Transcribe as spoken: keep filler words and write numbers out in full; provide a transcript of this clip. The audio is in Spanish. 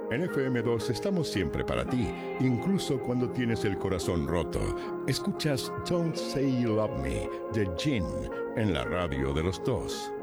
En F M dos estamos siempre para ti, incluso cuando tienes el corazón roto. Escuchas Don't Say You Love Me de Gin en la radio de los dos.